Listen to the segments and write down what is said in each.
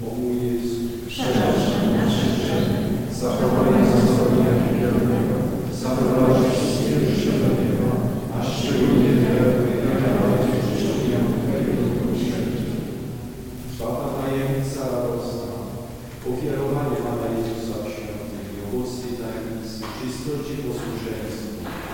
O mój Jezu, Przebaczaj nasze grzechy, zachowaj nas od ognia piekielnego, zaprowadź wszystkie dusze do nieba, a szczególnie te, które najbardziej potrzebują Twojego miłosierdzia. Czwarta tajemnica radosna. Ofiarowanie Pana Jezusa Świętego, boskie tajemnicy, czystości i posłuszeństwa.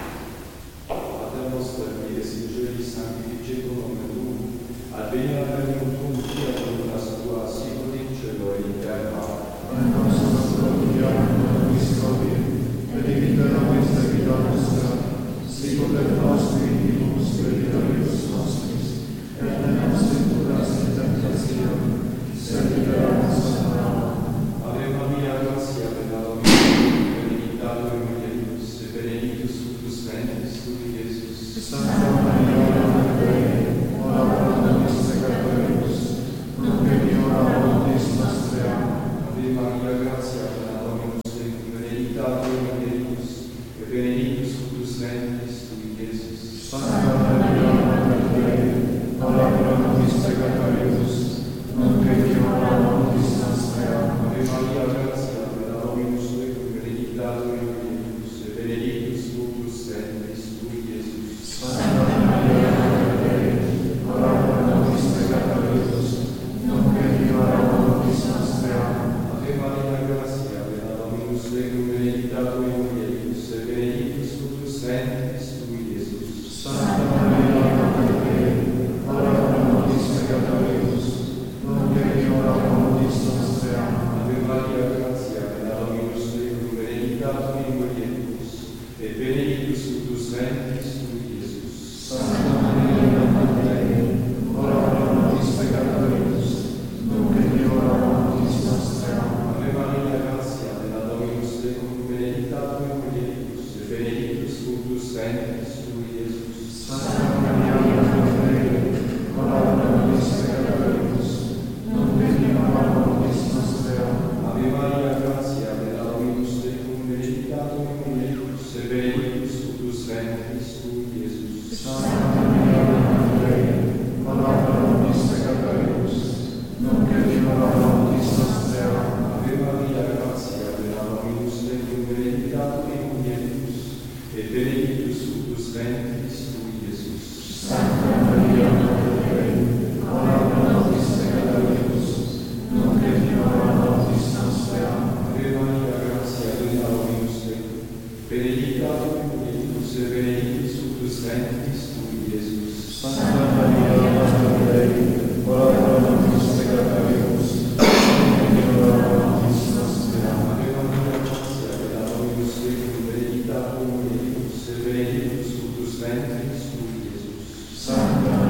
A ten ostatni jest, jeżeli sanctificetur nomen Tuum, al venia regnum Tuum, fiat voluntas Tua, sicut in cielo et in terra. Pane nostro quotidiano nobis hodie, et dimitte nobis debita nostra, sicut et nos dimitimus debitoribus nostris, et ne nos inducas in tentationem, sed libera nos a malo. Ave Maria, gratia plena Dominus, benedicta in mulieribus, et benedictus fructus ventris tui, Iesus. Santa Maria, Mater Dei, ora pro nobis peccatoribus, nunc et in hora mortis nostrae. Ave Maria, gratia plena Dominus tecum, benedicta in mulieribus, et benedictus fructus ventris tui, Iesus. Santa Maria, Mater Dei, ora pro nobis peccatoribus, nunc et in hora mortis nostrae. Ave Maria, gratia plena Dominus tecum, benedicta in mulieribus, et benedictus fructus ventris tui, Iesus. Santa Maria, Mater Dei, ora pro nobis peccatoribus, nunc et in hora mortis nostrae. Ave Maria, gratia plena Dominus tecum, benedicta in mulieribus, et benedictus fructus ventris tui, Iesus. Santa Maria, Mater Dei, ora pro nobis peccatoribus, nunc et in hora mortis nostrae. Ave Maria, gratia plena Dominus tecum, benedicta in mulieribus, et benedictus fructus ventris tui, Iesus. Santa Maria, Mater Dei, ora pro nobis peccatoribus, nunc et in hora mortis nostrae. Ave Maria, gratia plena Dominus tecum, benedicta in mulieribus, et benedictus fructus ventris tui, Iesus. Santa Maria, Mater Dei, ora pro nobis peccatoribus, nunc et in hora mortis nostrae. Ave Maria, gratia plena Dominus tecum, benedicta in mulieribus, et benedictus fructus ventris tui, Iesus. Santa Maria, Mater Dei, ora pro nobis peccatoribus, nunc et in hora mortis nostrae. Ave Maria, gratia plena Dominus tecum, benedicta in mulieribus, et benedictus fructus ventris tui, Iesus. Santa Maria, Mater Dei, ora pro nobis peccatoribus, nunc et in hora mortis nostrae. Ave Maria, gratia plena Dominus tecum, benedicta in mulieribus, et benedictus fructus ventris tui, Iesus. Santa Maria, Mater Dei, ora pro nobis peccatoribus, nunc et in hora mortis nostrae. Ave Maria, gratia plena Dominus tecum, benedicta in mulieribus, et benedictus fructus ventris tui, Iesus. Santa